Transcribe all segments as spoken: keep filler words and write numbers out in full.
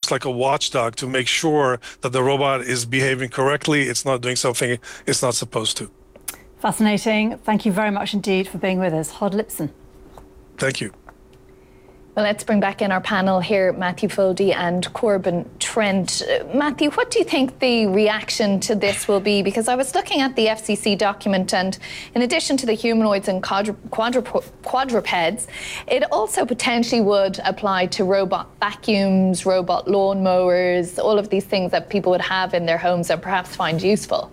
almost like a watchdog to make sure that the robot is behaving correctly, it's not doing something it's not supposed to. Fascinating. Thank you very much indeed for being with us. Hod Lipson. Thank you. Well, let's bring back in our panel here, Matthew Foldy and Corbin Trent. Uh, Matthew, what do you think the reaction to this will be? Because I was looking at the F C C document, and in addition to the humanoids and quadru quadru quadrupeds, it also potentially would apply to robot vacuums, robot lawnmowers, all of these things that people would have in their homes and perhaps find useful.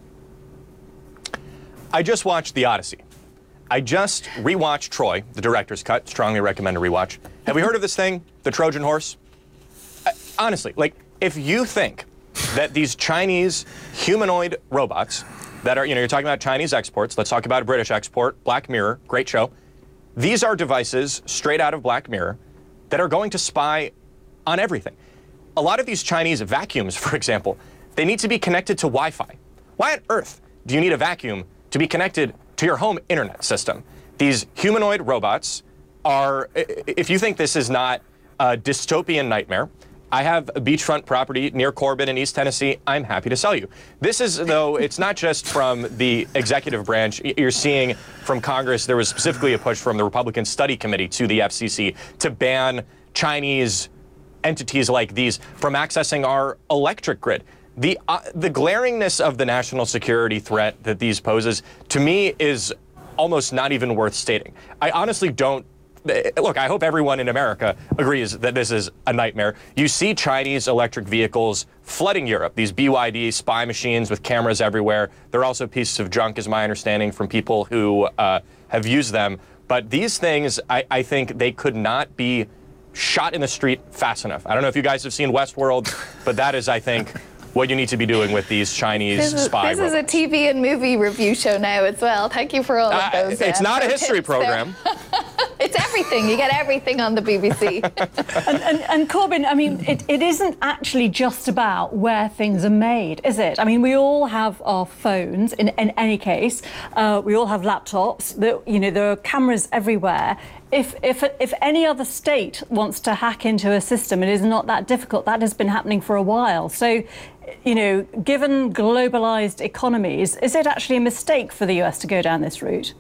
I just watched The Odyssey. I just rewatched Troy, the director's cut. Strongly recommend a rewatch. Have we heard of this thing, the Trojan horse? Uh, honestly, like, if you think that these Chinese humanoid robots that are, you know, you're talking about Chinese exports, let's talk about a British export, Black Mirror, great show. These are devices straight out of Black Mirror that are going to spy on everything. A lot of these Chinese vacuums, for example, they need to be connected to Wi-Fi. Why on earth do you need a vacuum to be connected to your home internet system? These humanoid robots are, if you think this is not a dystopian nightmare, I have a beachfront property near Corbin in East Tennessee. I'm happy to sell you. This is, though, it's not just from the executive branch. You're seeing from Congress, there was specifically a push from the Republican Study Committee to the F C C to ban Chinese entities like these from accessing our electric grid. The, uh, the glaringness of the national security threat that these poses, to me, is almost not even worth stating. I honestly don't, look, I hope everyone in America agrees that this is a nightmare. You see Chinese electric vehicles flooding Europe, these B Y D spy machines with cameras everywhere. They're also pieces of junk, is my understanding, from people who uh, have used them. But these things, I, I think they could not be shot in the street fast enough. I don't know if you guys have seen Westworld, but that is, I think, what you need to be doing with these Chinese this is, spy This robots. is a T V and movie review show now as well. Thank you for all of Uh, those. it's uh, not a history program. It's everything. You get everything on the B B C. and, and, and Corbin, I mean, it, it isn't actually just about where things are made, is it? I mean, we all have our phones, in, in any case. Uh, we all have laptops. That, you know, there are cameras everywhere. If, if, if any other state wants to hack into a system, it is not that difficult. That has been happening for a while. So, you know, given globalized economies, is it actually a mistake for the U S to go down this route?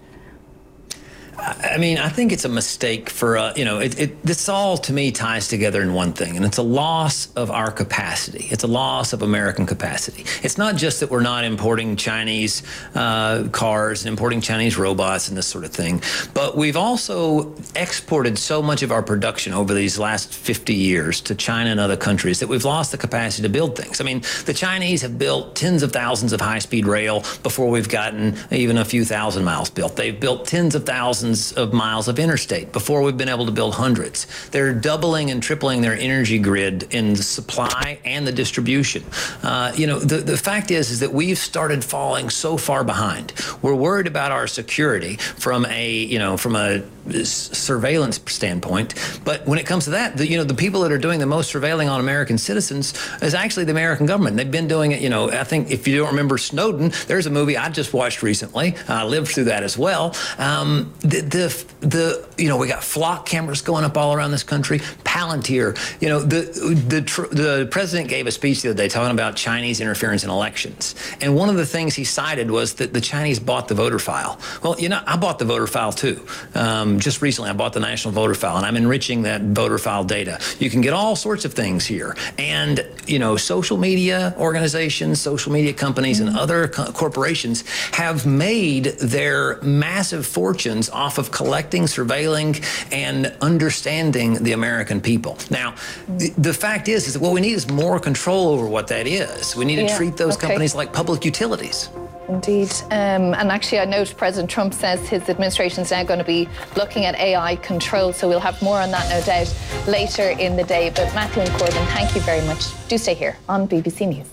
I mean, I think it's a mistake for, uh, you know, it, it, this all to me ties together in one thing, and it's a loss of our capacity. It's a loss of American capacity. It's not just that we're not importing Chinese uh, cars and importing Chinese robots and this sort of thing, but we've also exported so much of our production over these last fifty years to China and other countries that we've lost the capacity to build things. I mean, the Chinese have built tens of thousands of high-speed rail before we've gotten even a few thousand miles built. They've built tens of thousands of miles of interstate before we've been able to build hundreds. They're doubling and tripling their energy grid in the supply and the distribution. Uh, you know, the, the fact is, is that we've started falling so far behind. We're worried about our security from a, you know, from a surveillance standpoint. But when it comes to that, the, you know, the people that are doing the most surveilling on American citizens is actually the American government. They've been doing it, you know, I think if you don't remember Snowden, there's a movie I just watched recently. I lived through that as well. Um, the, the, the, you know, we got flock cameras going up all around this country. Palantir, you know, the, the, the president gave a speech the other day talking about Chinese interference in elections. And one of the things he cited was that the Chinese bought the voter file. Well, you know, I bought the voter file too. Um, just recently, I bought the national voter file, and I'm enriching that voter file data. You can get all sorts of things here. And, you know, social media organizations, social media companies, and other co corporations have made their massive fortunes off of collecting, surveilling, and understanding the American people. Now, the, the fact is, is that what we need is more control over what that is. We need to Yeah, treat those okay. companies like public utilities. Indeed. Um, and actually, I note President Trump says his administration is now going to be looking at A I control. So we'll have more on that, no doubt, later in the day. But Matthew and Corbin, thank you very much. Do stay here on B B C News.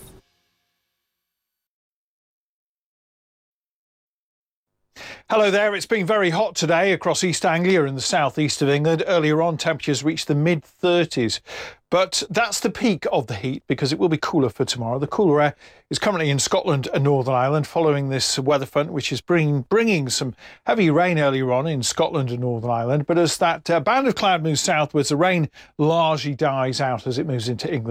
Hello there. It's been very hot today across East Anglia and the southeast of England. Earlier on, temperatures reached the mid thirties. But that's the peak of the heat because it will be cooler for tomorrow. The cooler air is currently in Scotland and Northern Ireland following this weather front, which is bringing, bringing some heavy rain earlier on in Scotland and Northern Ireland. But as that uh, band of cloud moves southwards, the rain largely dies out as it moves into England.